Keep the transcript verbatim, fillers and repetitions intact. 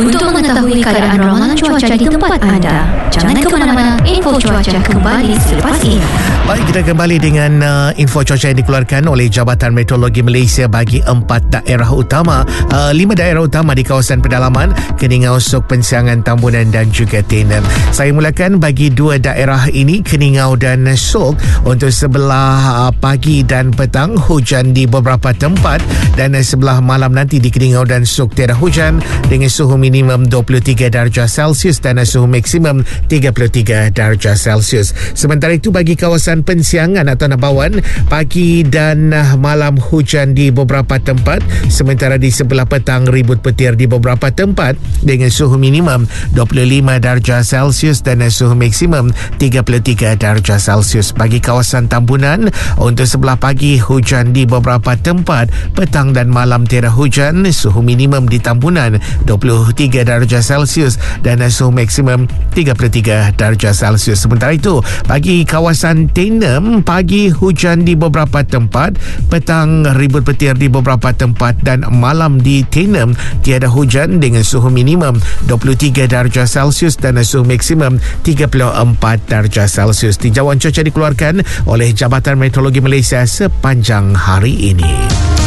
Untuk mengetahui keadaan ramalan cuaca di tempat anda, jangan ke mana-mana. Info cuaca kembali selepas ini. Baik, kita kembali dengan uh, info cuaca yang dikeluarkan oleh Jabatan Meteorologi Malaysia bagi empat daerah utama. Uh, lima daerah utama di kawasan pedalaman, Keningau, Sok, Pensiangan, Tambunan dan juga Tenem. Saya mulakan bagi dua daerah ini, Keningau dan Sok. Untuk sebelah uh, pagi dan petang, hujan di beberapa tempat, dan uh, sebelah malam nanti di Keningau dan Sok tiada hujan dengan suhu minimum dua puluh tiga darjah Celsius dan uh, suhu maksimum tiga puluh tiga darjah Celsius. Sementara itu bagi kawasan Pensiangan atau Nabawan, pagi dan uh, malam hujan di beberapa tempat, sementara di sebelah petang ribut petir di beberapa tempat dengan suhu minimum dua puluh lima darjah Celsius dan uh, suhu maksimum tiga puluh tiga darjah Celsius. Bagi kawasan Tambunan, untuk sebelah pagi hujan di beberapa tempat, petang dan malam tiada hujan, suhu minimum di Tambunan dua puluh tiga darjah Celsius dan uh, suhu maksimum tiga puluh tiga darjah Celsius. Sementara itu bagi kawasan Tenem, pagi hujan di beberapa tempat, petang ribut petir di beberapa tempat, dan malam di Tenem tiada hujan dengan suhu minimum dua puluh tiga darjah Celsius dan suhu maksimum tiga puluh empat darjah Celsius. Tinjauan cuaca dikeluarkan oleh Jabatan Meteorologi Malaysia sepanjang hari ini.